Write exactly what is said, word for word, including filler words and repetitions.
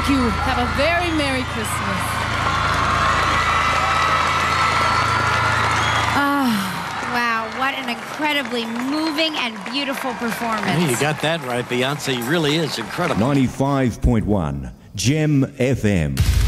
Thank you. Have a very Merry Christmas. Oh, wow. What an incredibly moving and beautiful performance. Hey, you got that right. Beyonce really is incredible. ninety-five point one Gem F M.